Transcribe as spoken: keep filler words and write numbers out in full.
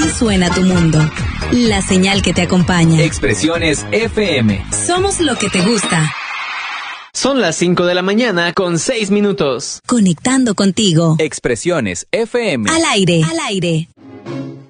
suena tu mundo. La señal que te acompaña. Expresiones F M. Somos lo que te gusta. Son las cinco de la mañana con seis minutos. Conectando contigo. Expresiones F M. Al aire. Al aire.